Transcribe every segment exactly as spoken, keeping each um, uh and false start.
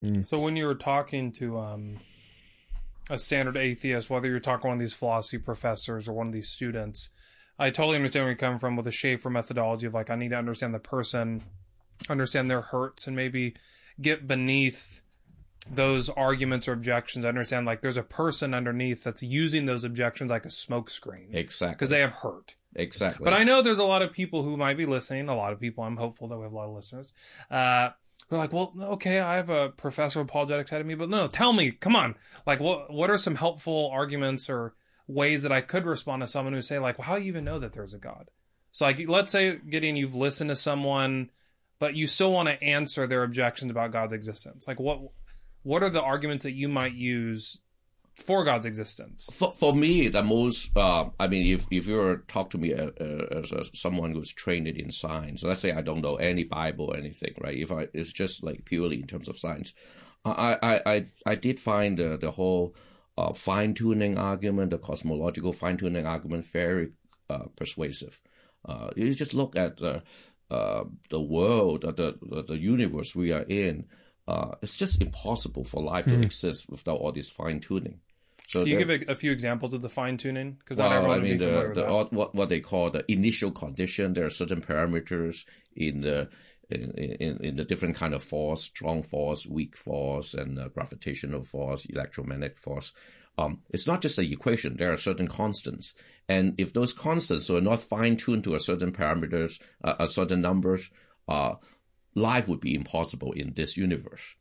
Mm. So when you're talking to um, a standard atheist, whether you're talking to one of these philosophy professors or one of these students, I totally understand where you're coming from with the Schaeffer methodology of like, I need to understand the person, understand their hurts, and maybe get beneath those arguments or objections. I understand like there's a person underneath that's using those objections like a smokescreen. Exactly. Because they have hurt. Exactly. But I know there's a lot of people who might be listening, a lot of people, I'm hopeful that we have a lot of listeners, uh, who are like, well, okay, I have a professor of apologetics ahead of me, but no, tell me, come on. Like, what what are some helpful arguments or ways that I could respond to someone who say, like, well, how do you even know that there's a God? So, like, let's say, Gideon, you've listened to someone, but you still want to answer their objections about God's existence. Like, what what are the arguments that you might use for God's existence? For, for me, the most, uh, I mean, if, if you were to talk to me uh, uh, as a, someone who's trained in science, let's say I don't know any Bible or anything, right? If I, it's just like purely in terms of science, I, I, I, I did find the, the whole uh, fine-tuning argument, the cosmological fine-tuning argument very uh, persuasive. Uh, you just look at the, uh, the world, the, the, the universe we are in. Uh, it's just impossible for life to mm. exist without all this fine-tuning. So Can you give a, a few examples of the fine-tuning? Because well, not everyone I mean, would be familiar the, with the, that. what, what they call the initial condition, there are certain parameters in the in, in, in the different kind of force, strong force, weak force, and uh, gravitational force, electromagnetic force. Um, it's not just an equation. There are certain constants. And if those constants are not fine-tuned to a certain parameters, uh, a certain numbers, uh, life would be impossible in this universe.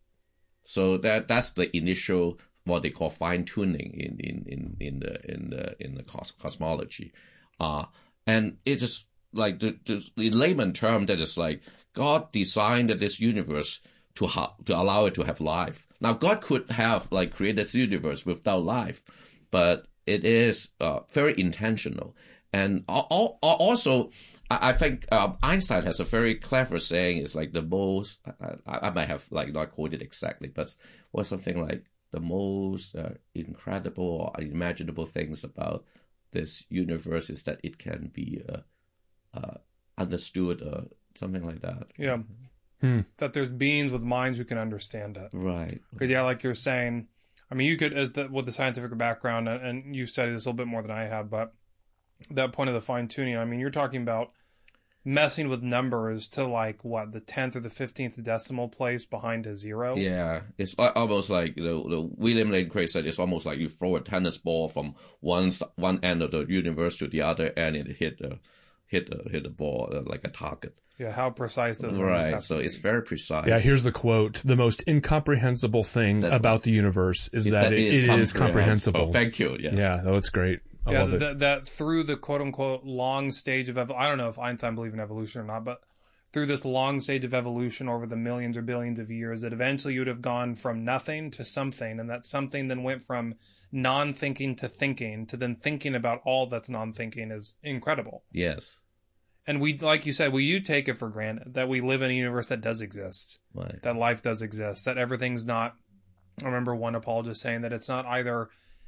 So that that's the initial what they call fine tuning in in in in the in the in the cos- cosmology, uh, and it's just like the, the in layman term that is like God designed this universe to ha- to allow it to have life. Now God could have like created this universe without life, but it is uh, very intentional. And al- al- also, I think uh, Einstein has a very clever saying. It's like the most. I, I might have like not quoted exactly, but was something like the most uh, incredible or unimaginable things about this universe is that it can be uh, uh, understood, or something like that. Yeah, hmm. That there's beings with minds who can understand it. Right. Because yeah, like you're saying, I mean, you could as the, with the scientific background, and, and you've studied this a little bit more than I have, but that point of the fine tuning, I mean, you're talking about messing with numbers to like what the tenth or the fifteenth decimal place behind a zero. Yeah, it's almost like the, the William Lane Craig said. It's almost like you throw a tennis ball from one one end of the universe to the other, and it hit the hit the hit the ball uh, like a target. Yeah, how precise those are. Right, so it's very precise. Yeah, here's the quote: "The most incomprehensible thing That's about right. the universe is, is that, that it, it is, it is comprehensible." Oh, thank you. Yes. Yeah, no, it's great. I yeah, love it. That, that through the quote unquote long stage of ev- I don't know if Einstein believed in evolution or not, but through this long stage of evolution over the millions or billions of years, that eventually you would have gone from nothing to something, and that something then went from non-thinking to thinking to then thinking about all that's non-thinking is incredible. Yes. And we, like you said, we do take it for granted that we live in a universe that does exist, Right. that life does exist, that everything's not. I remember one apologist saying that it's not either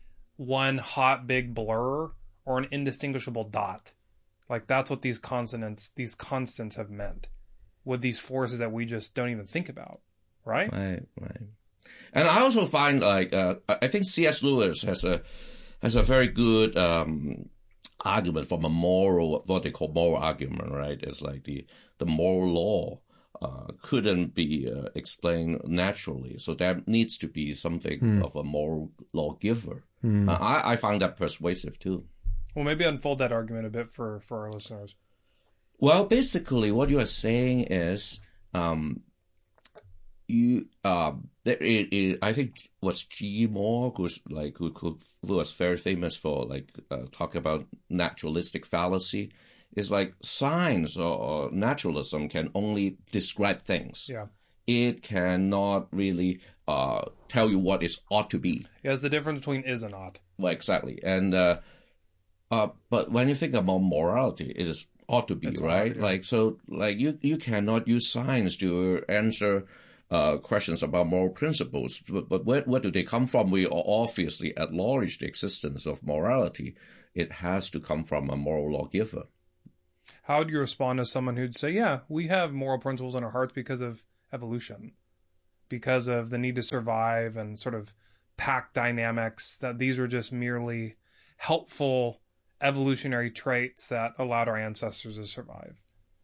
one hot big blur or an indistinguishable dot. Like that's what these consonants, these constants have meant with these forces that we just don't even think about, right? Right, right. And I also find like uh, I think C S Lewis has a has a very good um, argument from a moral, what they call moral argument, right? It's like the the moral law uh, couldn't be uh, explained naturally, so there needs to be something hmm. of a moral lawgiver. Hmm. Uh, I I find that persuasive too. Well, maybe unfold that argument a bit for, for our listeners. Well, basically, what you are saying is, um, you, uh, there, it, it, I think was G. Moore who's like who, who was very famous for like uh, talking about naturalistic fallacy. Is like science or, or naturalism can only describe things. Yeah, it cannot really uh tell you what it ought to be. Yeah, it's the difference between is and ought. Well, exactly, and. Uh, Uh, but when you think about morality, it is ought to be, it's right? Ought, yeah. Like, so, like, you, you cannot use science to answer, uh, questions about moral principles. But, but where, where do they come from? We obviously acknowledge the existence of morality. It has to come from a moral lawgiver. How would you respond to someone who'd say, yeah, we have moral principles in our hearts because of evolution? because of the need to survive and sort of pack dynamics, that these were just merely helpful evolutionary traits that allowed our ancestors to survive?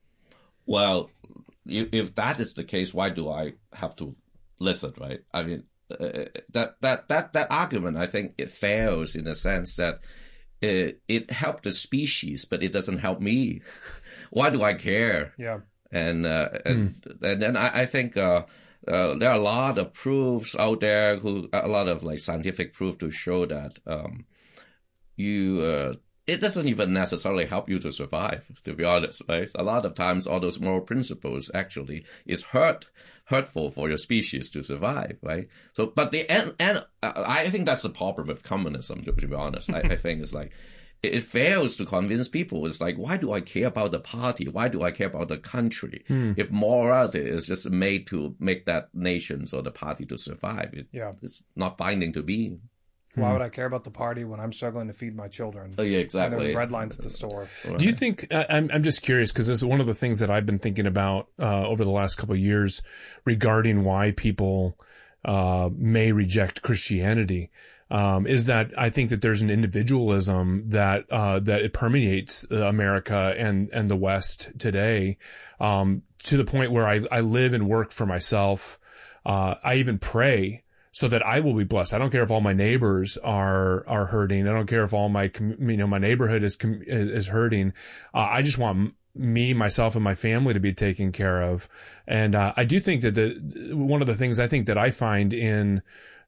Well, if that is the case, why do I have to listen, right? I mean, uh, that, that, that, that argument, I think it fails in the sense that it, it helped the species, but it doesn't help me. Why do I care? Yeah. And, uh, and, mm. and then I, I think, uh, uh, there are a lot of proofs out there who, a lot of like scientific proof to show that, um, you, uh, it doesn't even necessarily help you to survive, to be honest, right? A lot of times all those moral principles actually is hurt, hurtful for your species to survive, right? So, but the, and, and I think that's the problem with communism, to, to be honest. I, I think it's like, it fails to convince people. It's like, why do I care about the party? Why do I care about the country? Hmm. If morality is just made to make that nations or the party to survive, it, yeah. it's not binding to being. Why would I care about the party when I'm struggling to feed my children? Oh, yeah, exactly. And there's bread lines at the store. Right. Do you think, I'm I'm just curious, because this is one of the things that I've been thinking about uh, over the last couple of years regarding why people uh, may reject Christianity, um, is that I think that there's an individualism that uh, that it permeates America and, and the West today, um, to the point where I, I live and work for myself. Uh, I even pray so that I will be blessed. I don't care if all my neighbors are, are hurting. I don't care if all my, you know, my neighborhood is, is hurting. Uh, I just want me, myself, and my family to be taken care of. And, uh, I do think that the, one of the things I think that I find in,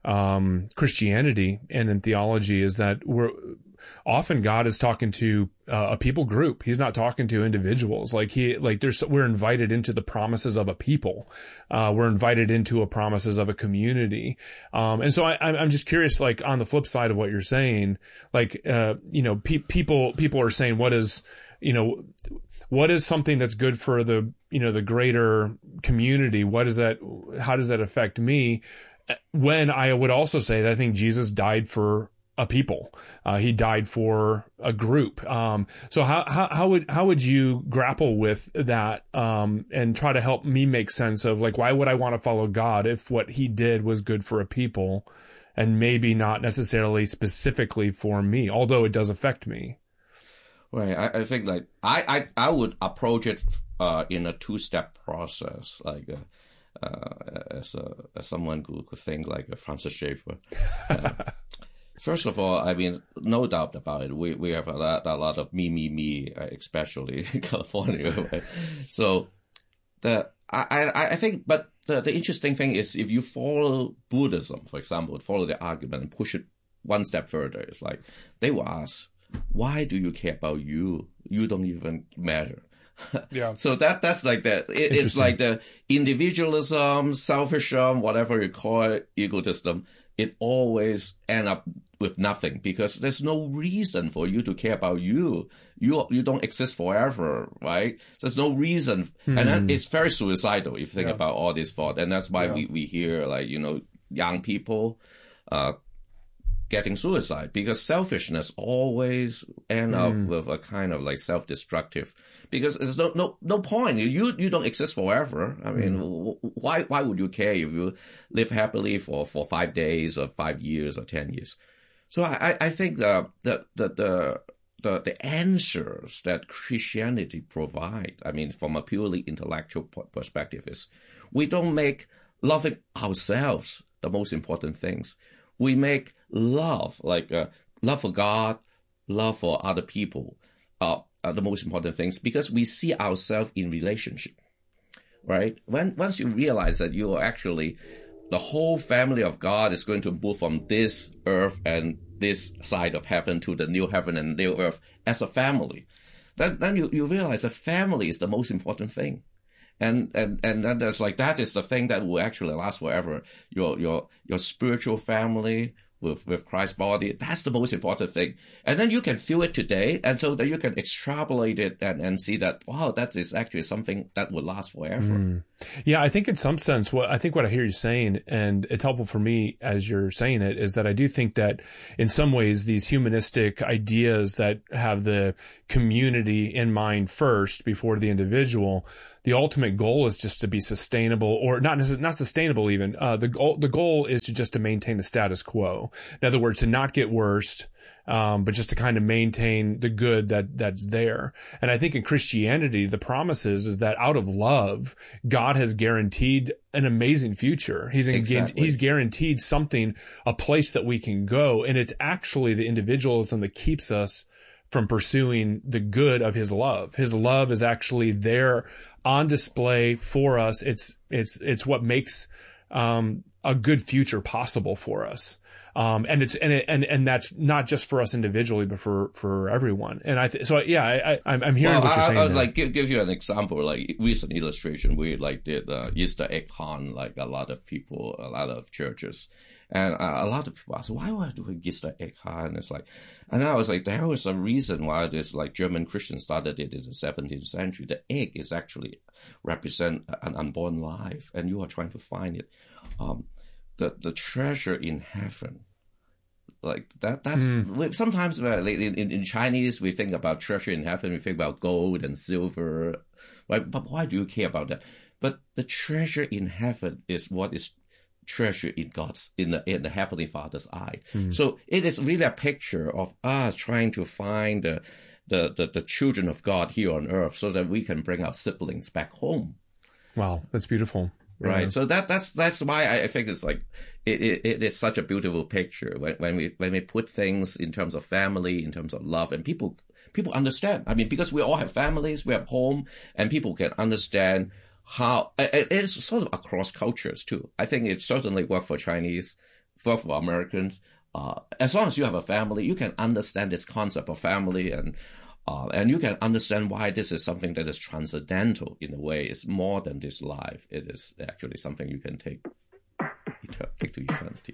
um, Christianity and in theology is that we're, often God is talking to uh, a people group. He's not talking to individuals. Like he, like there's, we're invited into the promises of a people. Uh, we're invited into a promises of a community. Um, and so I, I'm just curious, like on the flip side of what you're saying, like, uh, you know, pe- people, people are saying, what is, you know, what is something that's good for the, you know, the greater community? What is that? How does that affect me? When I would also say that I think Jesus died for a people. Uh, he died for a group. Um, so how, how, how would, how would you grapple with that, um, and try to help me make sense of like, why would I want to follow God if what he did was good for a people and maybe not necessarily specifically for me, although it does affect me? Right. I, I think like, I, I, I would approach it, uh, in a two-step process, like, uh, uh, as, a, as someone who could think like a Francis Schaeffer. Uh, First of all, I mean, no doubt about it. We we have a lot, a lot of me, me, me, especially in California. Right? So the I, I I think, but the the interesting thing is, if you follow Buddhism, for example, follow the argument and push it one step further, it's like they will ask, why do you care about you? You don't even matter. Yeah. So that that's like the it, it's like the individualism, selfism, whatever you call it, egotism. It always end up with nothing because there's no reason for you to care about you. You you don't exist forever, right? There's no reason. Hmm. And that, it's very suicidal if you think yeah. about all this thought. And that's why yeah. we, we hear like, you know, young people uh getting suicide because selfishness always end up mm. with a kind of like self-destructive because there's no, no, no point. You, you don't exist forever. I mean, mm. why, why would you care if you live happily for, for five days or five years or ten years? So I, I think the, the, the, the, the, the answers that Christianity provide, I mean, from a purely intellectual perspective is we don't make loving ourselves the most important things. We make love, like uh, love for God, love for other people, uh, are the most important things because we see ourselves in relationship, right? When once you realize that you are actually, the whole family of God is going to move from this earth and this side of heaven to the new heaven and new earth as a family, then, then you, you realize that family is the most important thing. And, and, and then there's like, that is the thing that will actually last forever. Your, your, your spiritual family with, with Christ's body. That's the most important thing. And then you can feel it today. And so that you can extrapolate it and, and see that, wow, that is actually something that will last forever. Mm. Yeah. I think in some sense, what I think what I hear you saying, and it's helpful for me as you're saying it, is that I do think that in some ways, these humanistic ideas that have the community in mind first before the individual, the ultimate goal is just to be sustainable, or not necess- not sustainable even. Uh, the goal, the goal is to just to maintain the status quo. In other words, to not get worse, um, but just to kind of maintain the good that that's there. And I think in Christianity, the promise is, is that out of love, God has guaranteed an amazing future. He's Exactly. he's guaranteed something, a place that we can go, and it's actually the individualism that keeps us from pursuing the good of his love. His love is actually there on display for us. It's, it's, it's what makes, um, a good future possible for us. Um, and it's, and, it, and, and that's not just for us individually, but for, for everyone. And I, th- so yeah, I, I, I'm hearing well, what you're I, saying. I would there. like give, give you an example, like recent illustration. We like did uh, Easter egg hunt, like a lot of people, a lot of churches. And uh, a lot of people ask, why would I do a Easter egg hunt? And it's like, and I was like, there was a reason why this, like German Christians started it in the seventeenth century. The egg is actually represent an unborn life, and you are trying to find it. Um, the the treasure in heaven, like that. That's mm. sometimes uh, in, in in Chinese we think about treasure in heaven. We think about gold and silver, right? But why do you care about that? But the treasure in heaven is what is treasure in God's, in the, in the Heavenly Father's eye. Mm. So it is really a picture of us trying to find the, the, the, the children of God here on earth so that we can bring our siblings back home. Wow. That's beautiful. Right. Yeah. So that, that's, that's why I think it's like, it, it, it is such a beautiful picture when, when we, when we put things in terms of family, in terms of love, and people, people understand. I mean, because we all have families, we have home, and people can understand how it is sort of across cultures too. I think it certainly works for Chinese, works for Americans. Uh, as long as you have a family, you can understand this concept of family, and uh, and you can understand why this is something that is transcendental in a way. It's more than this life. It is actually something you can take, take to eternity.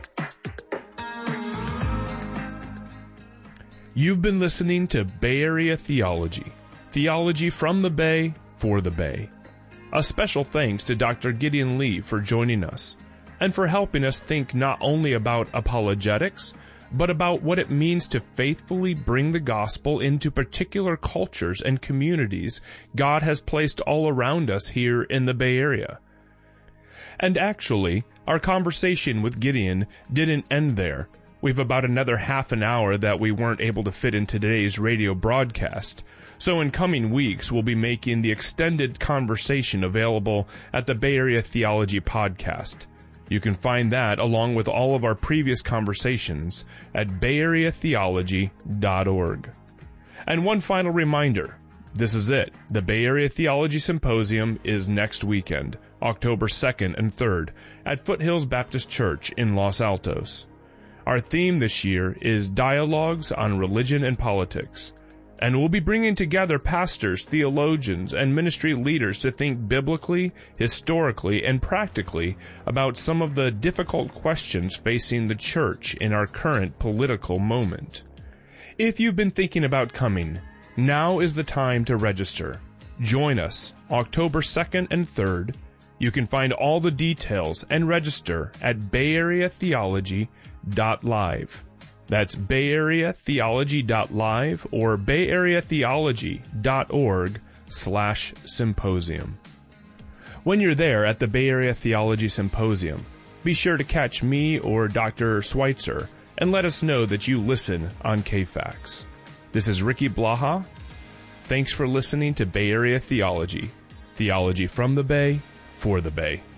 You've been listening to Bay Area Theology, theology from the Bay for the Bay. A special thanks to Doctor Gideon Lee for joining us and for helping us think not only about apologetics, but about what it means to faithfully bring the gospel into particular cultures and communities God has placed all around us here in the Bay Area. And actually, our conversation with Gideon didn't end there. We've about another half an hour that we weren't able to fit in today's radio broadcast. So in coming weeks, we'll be making the extended conversation available at the Bay Area Theology Podcast. You can find that along with all of our previous conversations at bay area theology dot org. And one final reminder, this is it. The Bay Area Theology Symposium is next weekend, October second and third, at Foothills Baptist Church in Los Altos. Our theme this year is Dialogues on Religion and Politics. And we'll be bringing together pastors, theologians, and ministry leaders to think biblically, historically, and practically about some of the difficult questions facing the church in our current political moment. If you've been thinking about coming, now is the time to register. Join us October second and third. You can find all the details and register at bay area theology dot live. That's bay area theology dot live or bay area theology dot org slash symposium. When you're there at the Bay Area Theology Symposium, be sure to catch me or Doctor Schweitzer and let us know that you listen on K FAX. This is Ricky Blaha. Thanks for listening to Bay Area Theology, theology from the Bay, for the Bay.